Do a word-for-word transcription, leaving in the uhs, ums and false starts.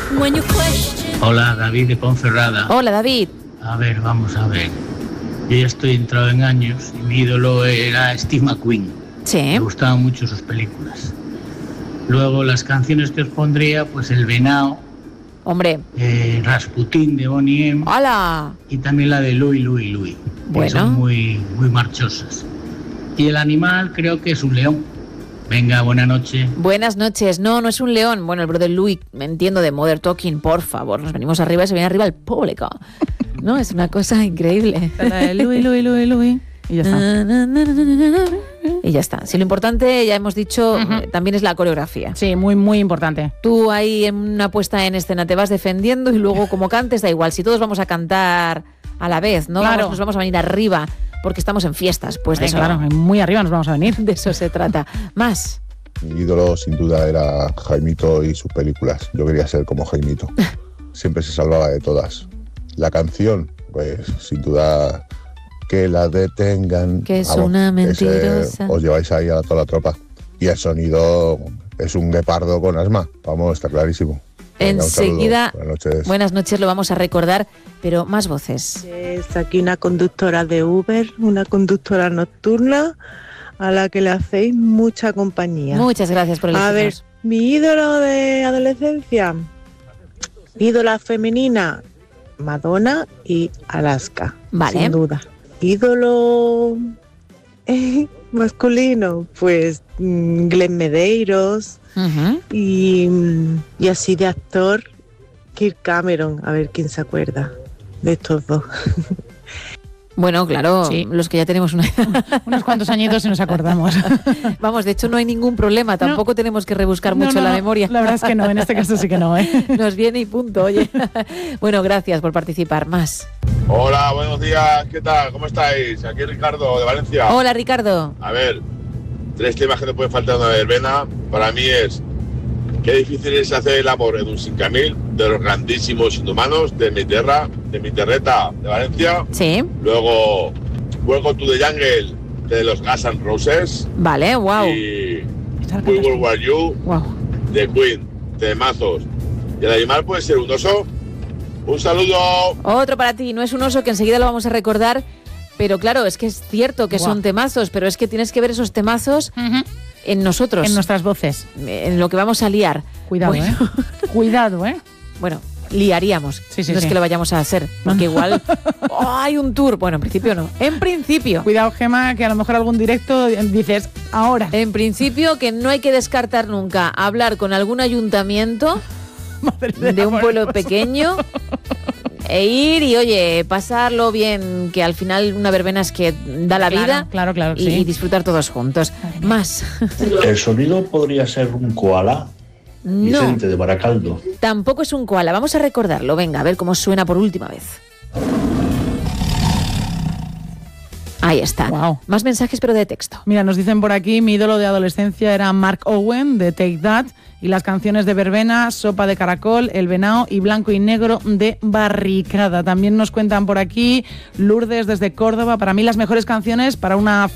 Hola, David de Ponferrada. Hola, David. A ver, vamos a ver. Yo ya estoy entrado en años y mi ídolo era Steve McQueen. Sí. Me gustaban mucho sus películas. Luego las canciones que os pondría, pues El Venao. Hombre. Eh, Rasputín de Bonnie M. ¡Hala! Y también la de Louis, Louis, Louis. Bueno. Que son muy, muy marchosas. Y el animal creo que es un león. Venga, buena noche. Buenas noches. No, no es un león. Bueno, el brother Louis, me entiendo de Modern Talking, por favor. Nos venimos arriba y se viene arriba el público. No, es una cosa increíble. La de Louis, Louis, Louis, Louis. Y ya está. Y ya está. Si lo importante, ya hemos dicho, uh-huh. eh, también es la coreografía. Sí, muy, muy importante. Tú ahí en una puesta en escena te vas defendiendo y luego como cantes da igual. Si todos vamos a cantar a la vez, ¿no? Claro. Vamos, nos vamos a venir arriba porque estamos en fiestas. Pues de Ay, eso. Claro, muy arriba nos vamos a venir. De eso se trata. Más. Mi ídolo sin duda era Jaimito y sus películas. Yo quería ser como Jaimito. Siempre se salvaba de todas. La canción, pues sin duda... Que la detengan. Que es Vamos, una mentirosa. Ese, os lleváis ahí a toda la tropa. Y el sonido es un guepardo con asma. Vamos, está clarísimo. Venga, enseguida, buenas noches. buenas noches, lo vamos a recordar, pero más voces. Es aquí una conductora de Uber, una conductora nocturna a la que le hacéis mucha compañía. Muchas gracias por elegirnos. A ver, mi ídolo de adolescencia, ídola femenina, Madonna y Alaska. Vale. Sin duda. Ídolo eh, masculino, pues Glenn Medeiros. Uh-huh. y, y así de actor, Kirk Cameron. A ver quién se acuerda de estos dos. Bueno, claro, sí. Los que ya tenemos una unos cuantos añitos y nos acordamos. Vamos, de hecho no hay ningún problema, tampoco no. tenemos que rebuscar no, mucho no, la no. memoria. La verdad es que no, en este caso sí que no, ¿eh? Nos viene y punto, oye. Bueno, gracias por participar. Más. Hola, buenos días, ¿qué tal? ¿Cómo estáis? Aquí Ricardo, de Valencia. Hola, Ricardo. A ver, tres temas que no pueden faltar en una verbena. Para mí es, qué difícil es hacer el amor en un cinco mil, de los grandísimos inhumanos, de mi tierra, de mi terreta, de Valencia. Sí. Luego, Welcome to the Jungle, de los Guns N' Roses. Vale, wow. Y We Will War You, wow. de Queen, de Mazos. Y el animal puede ser un oso. Un saludo. Otro para ti, no es un oso, que enseguida lo vamos a recordar, pero claro, es que es cierto que wow. son temazos, pero es que tienes que ver esos temazos uh-huh. en nosotros. En nuestras voces. En lo que vamos a liar. Cuidado, bueno. ¿eh? Cuidado, ¿eh? Bueno, liaríamos. Sí, sí, no sí. es que lo vayamos a hacer, porque igual oh, hay un tour. Bueno, en principio no. En principio. Cuidado, Gema, que a lo mejor algún directo dices ahora. En principio, que no hay que descartar nunca hablar con algún ayuntamiento de, de un pueblo pequeño e ir y, oye, pasarlo bien, que al final una verbena es que da la claro, vida claro, claro, y, sí. y disfrutar todos juntos. Más. El sonido podría ser un koala. No, Vicente de Baracaldo. Tampoco es un koala. Vamos a recordarlo. Venga, a ver cómo suena por última vez. Ahí está. Wow. Más mensajes, pero de texto. Mira, nos dicen por aquí, mi ídolo de adolescencia era Mark Owen, de Take That, y las canciones de verbena, Sopa de Caracol, El Venao y Blanco y Negro de Barricada. También nos cuentan por aquí, Lourdes desde Córdoba, para mí las mejores canciones para una